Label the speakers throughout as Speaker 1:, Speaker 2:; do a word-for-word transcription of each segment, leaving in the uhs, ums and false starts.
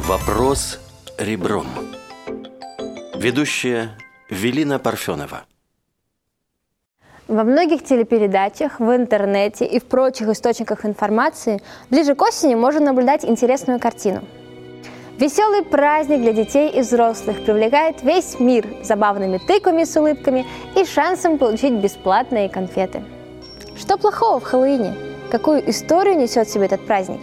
Speaker 1: Вопрос ребром. Ведущая Велина Парфенова.
Speaker 2: Во многих телепередачах, в интернете и в прочих источниках информации ближе к осени можно наблюдать интересную картину. Веселый праздник для детей и взрослых привлекает весь мир забавными тыквами с улыбками и шансом получить бесплатные конфеты. Что плохого в Хэллоуине? Какую историю несет в себе этот праздник?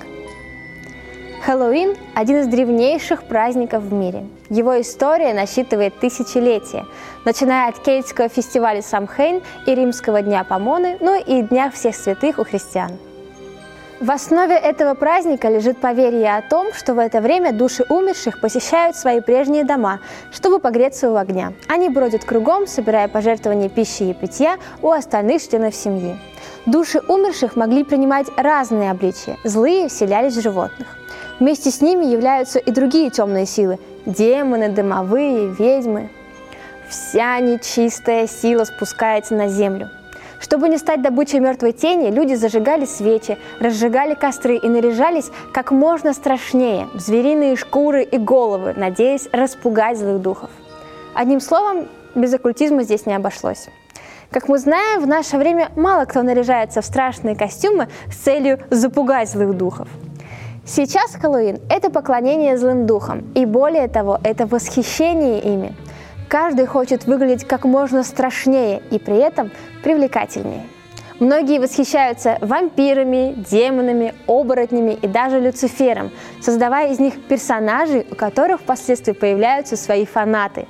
Speaker 2: Хэллоуин – один из древнейших праздников в мире. Его история насчитывает тысячелетия, начиная от кельтского фестиваля Самхэйн и римского дня Помоны, ну и Дня всех святых у христиан. В основе этого праздника лежит поверье о том, что в это время души умерших посещают свои прежние дома, чтобы погреться у огня. Они бродят кругом, собирая пожертвования пищи и питья у остальных членов семьи. Души умерших могли принимать разные обличия, злые вселялись в животных. Вместе с ними являются и другие темные силы – демоны, домовые, ведьмы. Вся нечистая сила спускается на землю. Чтобы не стать добычей мертвой тени, люди зажигали свечи, разжигали костры и наряжались как можно страшнее в звериные шкуры и головы, надеясь распугать злых духов. Одним словом, без оккультизма здесь не обошлось. Как мы знаем, в наше время мало кто наряжается в страшные костюмы с целью запугать злых духов. Сейчас Хэллоуин – это поклонение злым духам, и более того, это восхищение ими. Каждый хочет выглядеть как можно страшнее и при этом привлекательнее. Многие восхищаются вампирами, демонами, оборотнями и даже Люцифером, создавая из них персонажей, у которых впоследствии появляются свои фанаты.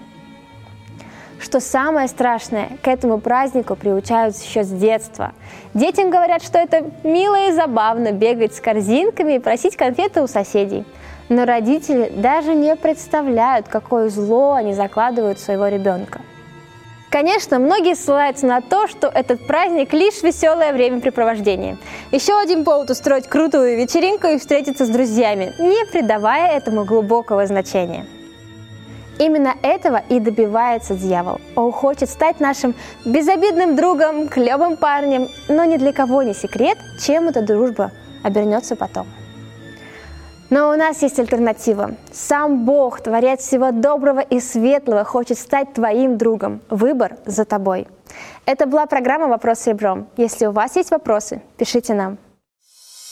Speaker 2: Что самое страшное, к этому празднику приучают еще с детства. Детям говорят, что это мило и забавно бегать с корзинками и просить конфеты у соседей. Но родители даже не представляют, какое зло они закладывают в своего ребенка. Конечно, многие ссылаются на то, что этот праздник лишь веселое времяпрепровождение. Еще один повод устроить крутую вечеринку и встретиться с друзьями, не придавая этому глубокого значения. Именно этого и добивается дьявол. Он хочет стать нашим безобидным другом, клевым парнем, но ни для кого не секрет, чем эта дружба обернется потом. Но у нас есть альтернатива. Сам Бог, Творец всего доброго и светлого, хочет стать твоим другом. Выбор за тобой. Это была программа «Вопрос ребром». Если у вас есть вопросы, пишите нам.